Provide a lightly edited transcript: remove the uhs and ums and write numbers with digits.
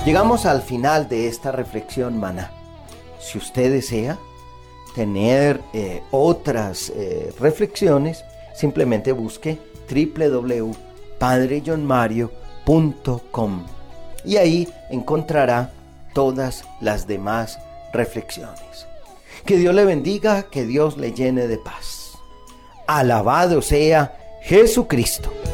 Llegamos al final de esta reflexión, maná. Si usted desea tener otras reflexiones, simplemente busque www.padrejohnmario.com y ahí encontrará todas las demás reflexiones. Que Dios le bendiga, que Dios le llene de paz. Alabado sea Jesucristo.